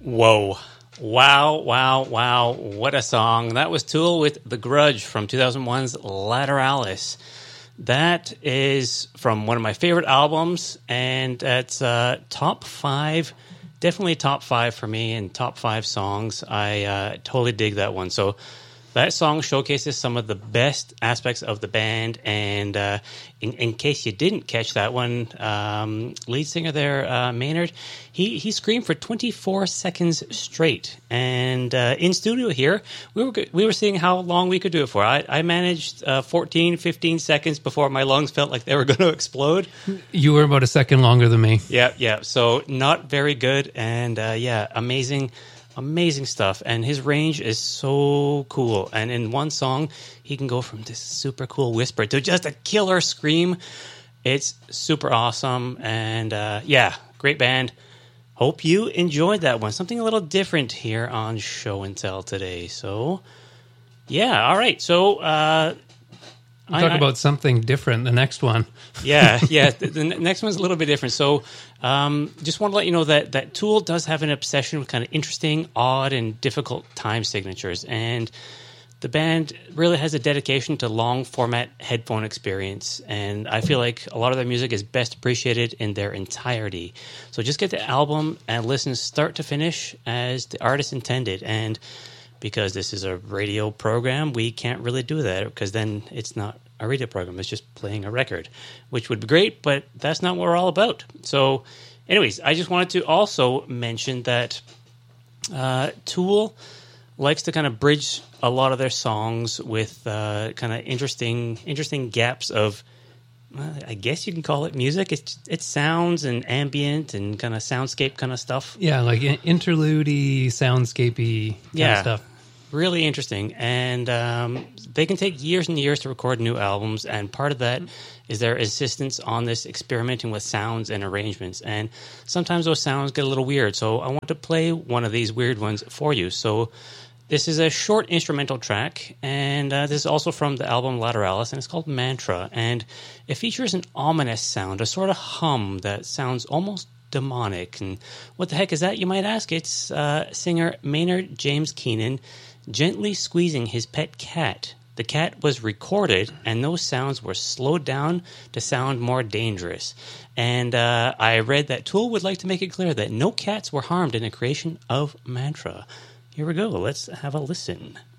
Whoa. Wow, wow, wow. What a song. That was Tool with The Grudge from 2001's Lateralis. That is from one of my favorite albums, and that's top five, definitely top five for me, and top five songs. I totally dig that one. So that song showcases some of the best aspects of the band, and in case you didn't catch that one, lead singer there, Maynard, he screamed for 24 seconds straight. And in studio here, we were seeing how long we could do it for. I managed 14, 15 seconds before my lungs felt like they were going to explode. You were about a second longer than me. Yeah. So not very good, and amazing stuff. And his range is so cool. And in one song, he can go from this super cool whisper to just a killer scream. It's super awesome. And great band. Hope you enjoyed that one. Something a little different here on Show and Tell today. So, yeah, all right. So, We'll talk about something different, the next one. Yeah. The next one's a little bit different. So just want to let you know that Tool does have an obsession with kind of interesting, odd, and difficult time signatures. And the band really has a dedication to long-format headphone experience. And I feel like a lot of their music is best appreciated in their entirety. So just get the album and listen start to finish as the artist intended. And because this is a radio program, we can't really do that because then it's not a radio program. It's just playing a record, which would be great, but that's not what we're all about. So anyways, I just wanted to also mention that Tool likes to kind of bridge a lot of their songs with kind of interesting gaps of, I guess you can call it music. It's sounds and ambient and kind of soundscape kind of stuff. Yeah, like interlude-y, soundscapey kind of stuff. Really interesting. And they can take years and years to record new albums, and part of that is their insistence on this experimenting with sounds and arrangements. And sometimes those sounds get a little weird, so I want to play one of these weird ones for you. So this is a short instrumental track, and this is also from the album Lateralis, and it's called Mantra. And it features an ominous sound, a sort of hum that sounds almost demonic. And what the heck is that, you might ask? It's singer Maynard James Keenan gently squeezing his pet cat. The cat was recorded, and those sounds were slowed down to sound more dangerous. And I read that Tool would like to make it clear that no cats were harmed in the creation of Mantra. Here we go. Let's have a listen.